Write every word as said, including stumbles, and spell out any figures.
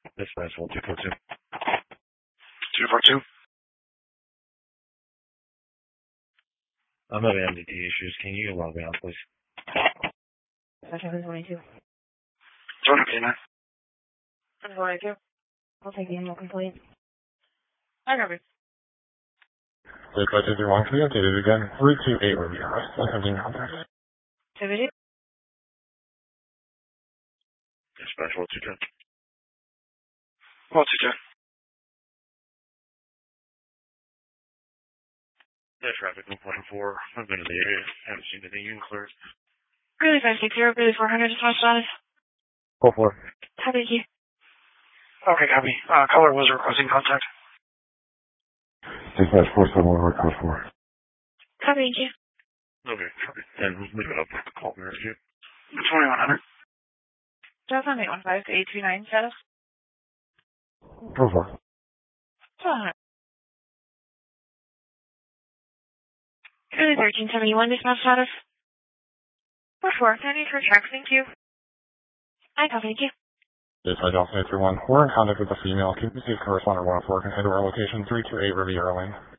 Dispatch one two four two. two four two? I'm having M D T issues. Can you log me out, please? seven twenty-two. Jordan, okay, man. seven twenty-two. I'll take the annual complaint. I got it. Dispatch two three one, can you update it again? three two eight Riviera. Let's have the contact. Activity? Dispatch one two two. What's it, Jeff? Yeah, traffic one point four. I've been in the area. Haven't seen anything clear. Really five six zero, really four hundred dispatch status. four four. Copy, thank you. Okay, copy. Uh, caller was requesting contact. Dispatch four seven one, request four. Copy, thank you. Okay, copy. And leave it up with the call me rescue. twenty-one hundred. Delta eight one five to eight two nine status. four four. twelve hundred. Really thirteen seventy-one dispatch status. four four. No need for tracks, thank you. I copy, thank you. Dispatch Alpha three one. We're in contact with a female. Can you see if correspondent one oh four can head to our location three two eight Riviera Lane?